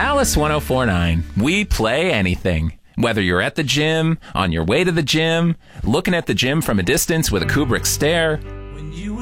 Alice 1049. We play anything. Whether you're at the gym, on your way to the gym, looking at the gym from a distance with a Kubrick stare,